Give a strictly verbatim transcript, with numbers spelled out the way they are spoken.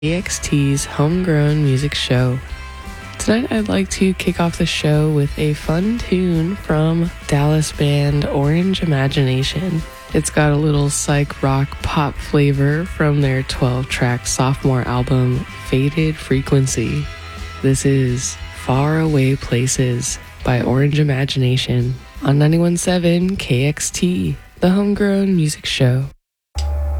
K X T's Homegrown Music Show. Tonight I'd like to kick off the show with a fun tune from Dallas band Orange Imagination. It's got a little psych rock pop flavor from their twelve-track sophomore album, Faded Frequency. This is Far Away Places by Orange Imagination on ninety-one point seven K X T, the Homegrown Music Show.